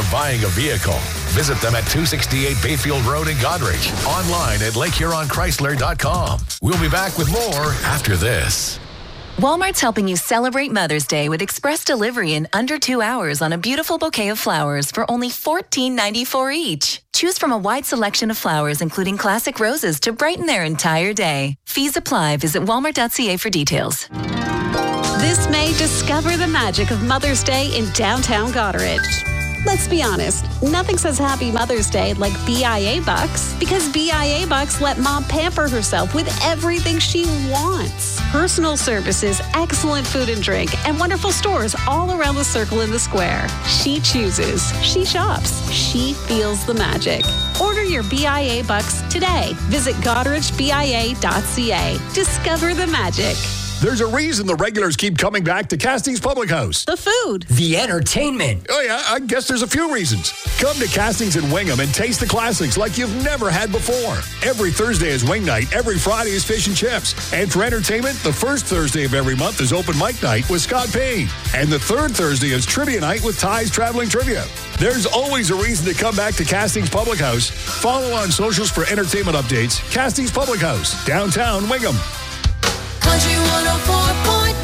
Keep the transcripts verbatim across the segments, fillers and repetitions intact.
buying a vehicle. Visit them at two sixty-eight Bayfield Road in Goderich. Online at lake huron chrysler dot com. We'll be back with more after this. Walmart's helping you celebrate Mother's Day with express delivery in under two hours on a beautiful bouquet of flowers for only fourteen ninety-four each. Choose from a wide selection of flowers, including classic roses, to brighten their entire day. Fees apply. Visit walmart dot c a for details. This May, discover the magic of Mother's Day in downtown Goderich. Let's be honest, nothing says Happy Mother's Day like B I A Bucks, because B I A Bucks let mom pamper herself with everything she wants. Personal services, excellent food and drink, and wonderful stores all around the circle in the square. She chooses, she shops, she feels the magic. Order your B I A Bucks today. Visit goderich b i a dot c a. Discover the magic. There's a reason the regulars keep coming back to Castings Public House. The food. The entertainment. Oh, yeah, I guess there's a few reasons. Come to Castings in Wingham and taste the classics like you've never had before. Every Thursday is wing night. Every Friday is fish and chips. And for entertainment, the first Thursday of every month is open mic night with Scott Payne. And the third Thursday is trivia night with Ty's Traveling Trivia. There's always a reason to come back to Castings Public House. Follow on socials for entertainment updates. Castings Public House, downtown Wingham. Country one oh four point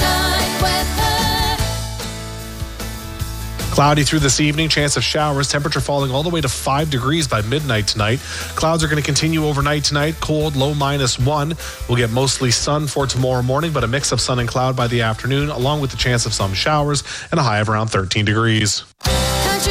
nine weather. Cloudy through this evening, chance of showers, temperature falling all the way to five degrees by midnight tonight. Clouds are going to continue overnight tonight, cold, low minus one. We'll get mostly sun for tomorrow morning, but a mix of sun and cloud by the afternoon, along with the chance of some showers and a high of around thirteen degrees.